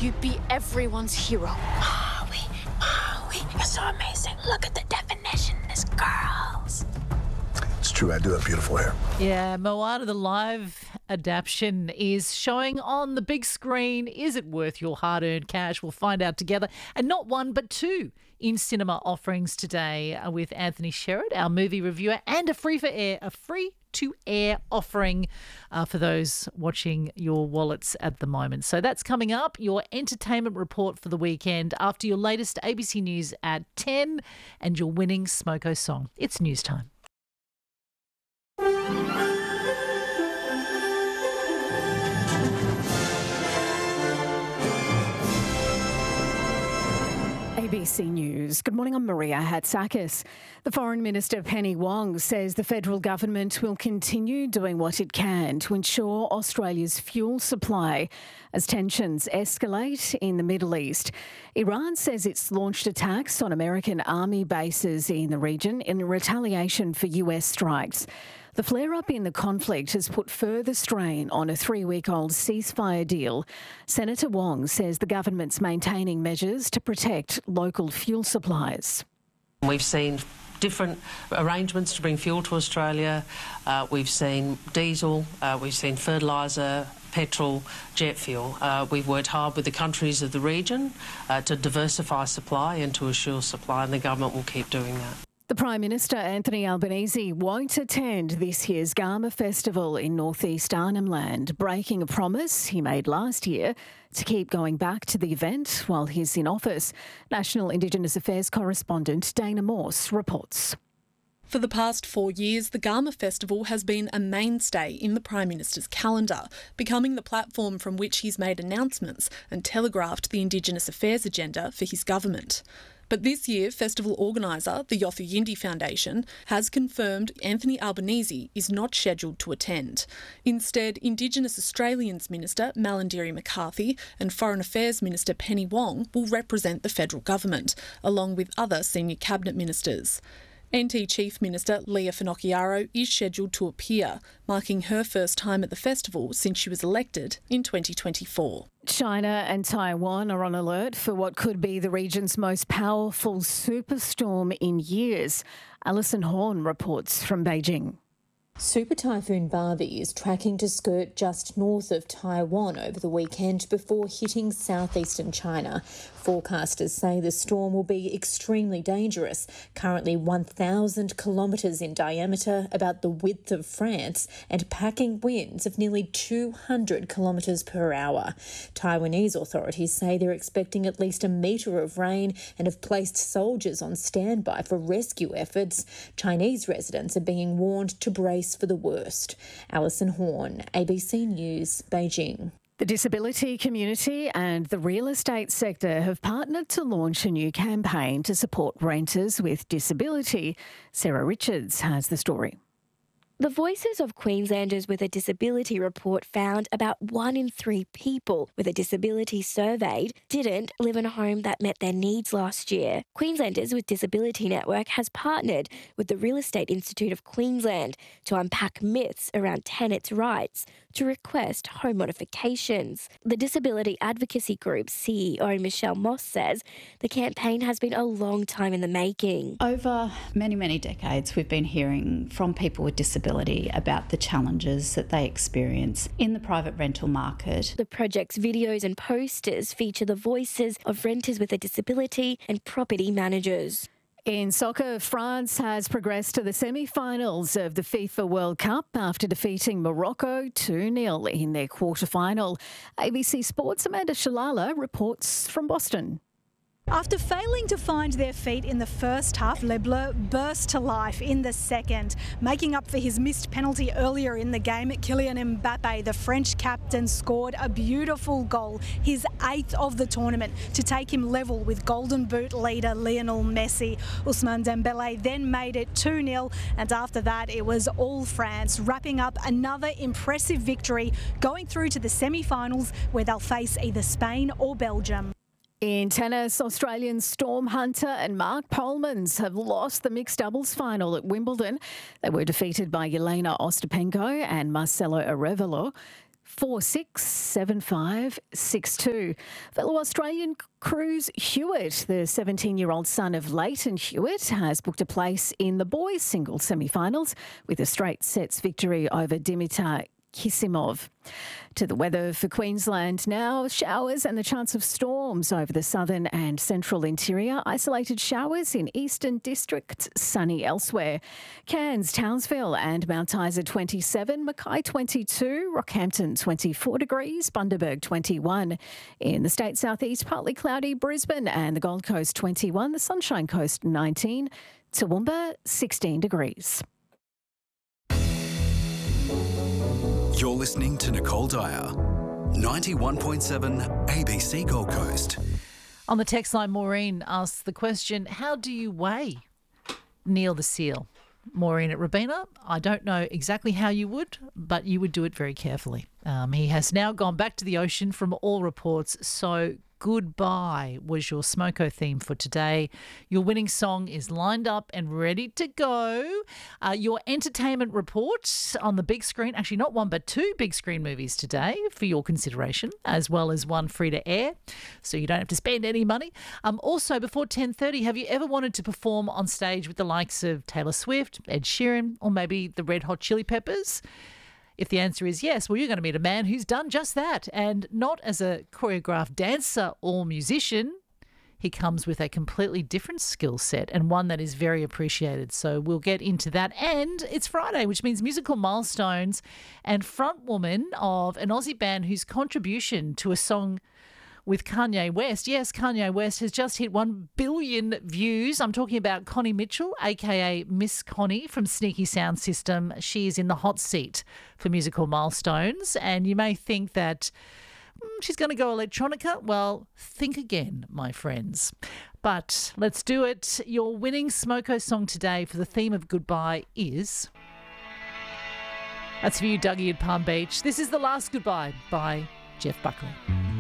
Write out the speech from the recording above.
you'd be everyone's hero. Maui, you're so amazing. Look at the definition, this girls. It's true, I do have beautiful hair. Yeah, Moana, the live adaptation, is showing on the big screen. Is it worth your hard-earned cash? We'll find out together. And not one, but two in-cinema offerings today with Anthony Sherrod, our movie reviewer, and a free-to-air offering for those watching your wallets at the moment. So that's coming up, your entertainment report for the weekend after your latest ABC News at 10 and your winning Smoko song. It's news time. ABC News. Good morning, I'm Maria Hatzakis. The Foreign Minister Penny Wong says the federal government will continue doing what it can to ensure Australia's fuel supply as tensions escalate in the Middle East. Iran says it's launched attacks on American army bases in the region in retaliation for US strikes. The flare-up in the conflict has put further strain on a 3-week-old ceasefire deal. Senator Wong says the government's maintaining measures to protect local fuel supplies. We've seen different arrangements to bring fuel to Australia. We've seen diesel, we've seen fertiliser, petrol, jet fuel. We've worked hard with the countries of the region to diversify supply and to assure supply, and the government will keep doing that. The Prime Minister, Anthony Albanese, won't attend this year's Garma Festival in northeast Arnhem Land, breaking a promise he made last year to keep going back to the event while he's in office. National Indigenous Affairs correspondent Dana Morse reports. For the past 4 years, the Garma Festival has been a mainstay in the Prime Minister's calendar, becoming the platform from which he's made announcements and telegraphed the Indigenous Affairs agenda for his government. But this year, festival organiser, the Yothu Yindi Foundation, has confirmed Anthony Albanese is not scheduled to attend. Instead, Indigenous Australians Minister Malarndirri McCarthy and Foreign Affairs Minister Penny Wong will represent the federal government, along with other senior cabinet ministers. NT Chief Minister Leah Finocchiaro is scheduled to appear, marking her first time at the festival since she was elected in 2024. China and Taiwan are on alert for what could be the region's most powerful superstorm in years. Alison Horn reports from Beijing. Super Typhoon Barbie is tracking to skirt just north of Taiwan over the weekend before hitting southeastern China. Forecasters say the storm will be extremely dangerous, currently 1,000 kilometres in diameter, about the width of France, and packing winds of nearly 200 kilometres per hour. Taiwanese authorities say they're expecting at least a metre of rain and have placed soldiers on standby for rescue efforts. Chinese residents are being warned to brace for the worst. Alison Horn, ABC News, Beijing. The disability community and the real estate sector have partnered to launch a new campaign to support renters with disability. Sarah Richards has the story. The Voices of Queenslanders with a Disability report found about 1 in 3 people with a disability surveyed didn't live in a home that met their needs last year. Queenslanders with Disability Network has partnered with the Real Estate Institute of Queensland to unpack myths around tenants' rights to request home modifications. The disability advocacy group's CEO Michelle Moss says the campaign has been a long time in the making. Over many, many decades, we've been hearing from people with disability about the challenges that they experience in the private rental market. The project's videos and posters feature the voices of renters with a disability and property managers. In soccer, France has progressed to the semi-finals of the FIFA World Cup after defeating Morocco 2-0 in their quarter-final. ABC Sports' Amanda Shalala reports from Boston. After failing to find their feet in the first half, Les Bleus burst to life in the second. Making up for his missed penalty earlier in the game, Kylian Mbappe, the French captain, scored a beautiful goal, his 8th of the tournament, to take him level with Golden Boot leader Lionel Messi. Ousmane Dembele then made it 2-0, and after that it was all France, wrapping up another impressive victory, going through to the semi-finals where they'll face either Spain or Belgium. In tennis, Australian Storm Hunter and Mark Polmans have lost the mixed doubles final at Wimbledon. They were defeated by Yelena Ostapenko and Marcelo Arevalo. 467562. Fellow Australian Cruz Hewitt, the 17-year-old son of Leighton Hewitt, has booked a place in the boys' singles semi-finals with a straight sets victory over Dimitar Kisimov. To the weather for Queensland now, showers and the chance of storms over the southern and central interior. Isolated showers in eastern districts, sunny elsewhere. Cairns, Townsville and Mount Isa 27, Mackay 22, Rockhampton 24 degrees, Bundaberg 21. In the state southeast, partly cloudy, Brisbane and the Gold Coast 21, the Sunshine Coast 19, Toowoomba 16 degrees. You're listening to Nicole Dyer, 91.7 ABC Gold Coast. On the text line, Maureen asks the question, how do you weigh Neil the seal? Maureen at Robina, I don't know exactly how you would, but you would do it very carefully. He has now gone back to the ocean from all reports, so goodbye was your Smoko theme for today. Your winning song is lined up and ready to go. Your entertainment report on the big screen, actually not one but two big screen movies today for your consideration, as well as one free to air, so you don't have to spend any money. Also, before 10:30, have you ever wanted to perform on stage with the likes of Taylor Swift, Ed Sheeran, or maybe the Red Hot Chili Peppers? If the answer is yes, well, you're going to meet a man who's done just that, and not as a choreographed dancer or musician. He comes with a completely different skill set and one that is very appreciated. So we'll get into that. And it's Friday, which means musical milestones, and frontwoman of an Aussie band whose contribution to a song with Kanye West. Yes, Kanye West has just hit 1 billion views. I'm talking about Connie Mitchell, a.k.a. Miss Connie from Sneaky Sound System. She is in the hot seat for musical milestones. And you may think that she's going to go electronica. Well, think again, my friends. But let's do it. Your winning Smoko song today for the theme of goodbye is... That's for you, Dougie at Palm Beach. This is The Last Goodbye by Jeff Buckley.